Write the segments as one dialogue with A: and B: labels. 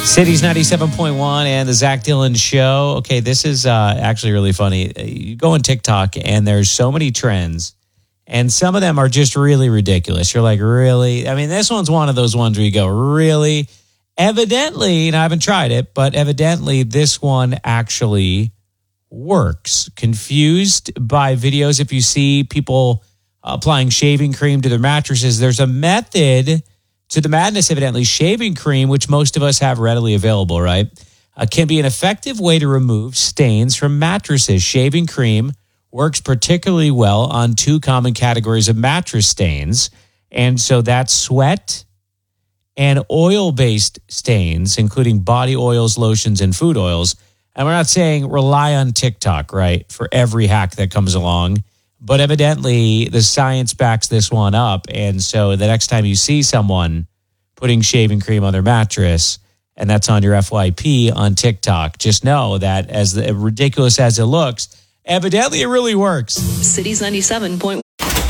A: Cities 97.1 and the Zach Dillon Show. Okay, this is actually really funny. You go on TikTok and there's so many trends, and some of them are just really ridiculous. You're like, really? I mean, this one's one of those ones where you go, really? Evidently, and I haven't tried it, but evidently this one actually works. Confused by videos, if you see people applying shaving cream to their mattresses, there's a method to the madness. Evidently, shaving cream, which most of us have readily available, right, can be an effective way to remove stains from mattresses. Shaving cream works particularly well on two common categories of mattress stains, and so that's sweat and oil-based stains, including body oils, lotions, and food oils. And we're not saying rely on TikTok, right, for every hack that comes along. But evidently, the science backs this one up. And so the next time you see someone putting shaving cream on their mattress, and that's on your FYP on TikTok, just know that as ridiculous as it looks, evidently it really works.
B: Cities 97.1.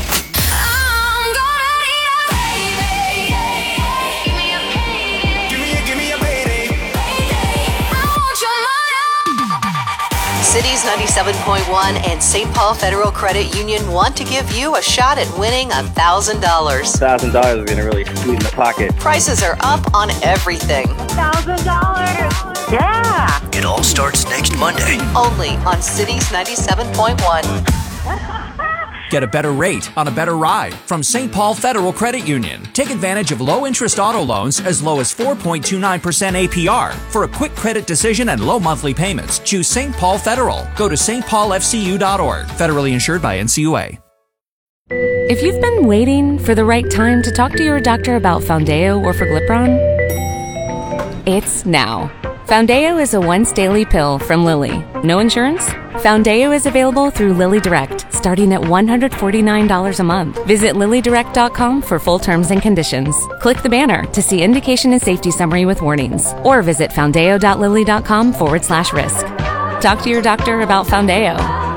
B: Cities 97.1 and St. Paul Federal Credit Union want to give you a shot at winning $1,000.
C: $1,000 is going to really sweeten the pocket.
B: Prices are up on everything.
D: $1,000. Yeah.
E: It all starts next Monday.
B: Only on Cities 97.1.
F: Get a better rate on a better ride from St. Paul Federal Credit Union. Take advantage of low-interest auto loans as low as 4.29% APR. For a quick credit decision and low monthly payments, choose St. Paul Federal. Go to stpaulfcu.org. Federally insured by NCUA.
G: If you've been waiting for the right time to talk to your doctor about Foundeo or Forglipron, it's now. Foundeo is a once-daily pill from Lilly. No insurance? Foundeo is available through Lilly Direct, starting at $149 a month. Visit LillyDirect.com for full terms and conditions. Click the banner to see indication and safety summary with warnings, or visit foundeo.lilly.com/risk. Talk to your doctor about Foundeo.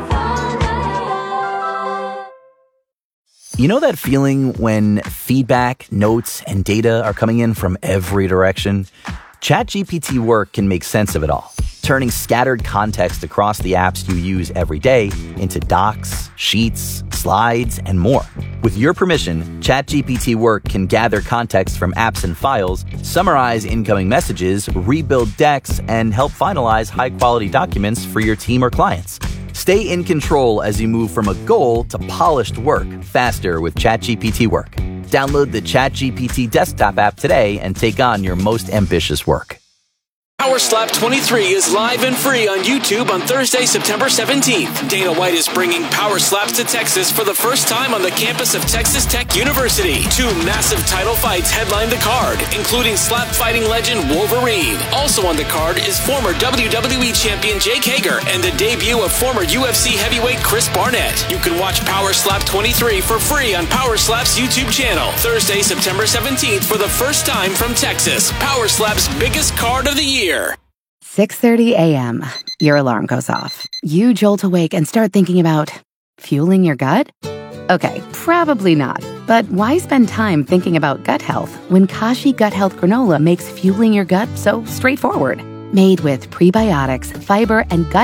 E: You know that feeling when feedback, notes, and data are coming in from every direction? ChatGPT Work can make sense of it all, turning scattered context across the apps you use every day into docs, sheets, slides, and more. With your permission, ChatGPT Work can gather context from apps and files, summarize incoming messages, rebuild decks, and help finalize high-quality documents for your team or clients. Stay in control as you move from a goal to polished work faster with ChatGPT Work. Download the ChatGPT desktop app today and take on your most ambitious work.
H: Power Slap 23 is live and free on YouTube on Thursday, September 17th. Dana White is bringing Power Slaps to Texas for the first time on the campus of Texas Tech University. Two massive title fights headline the card, including slap fighting legend Wolverine. Also on the card is former WWE champion Jake Hager and the debut of former UFC heavyweight Chris Barnett. You can watch Power Slap 23 for free on Power Slap's YouTube channel. Thursday, September 17th for the first time from Texas. Power Slap's biggest card of the year.
I: 6:30 a.m. Your alarm goes off. You jolt awake and start thinking about fueling your gut? Okay, probably not. But why spend time thinking about gut health when Kashi Gut Health Granola makes fueling your gut so straightforward? Made with prebiotics, fiber, and gut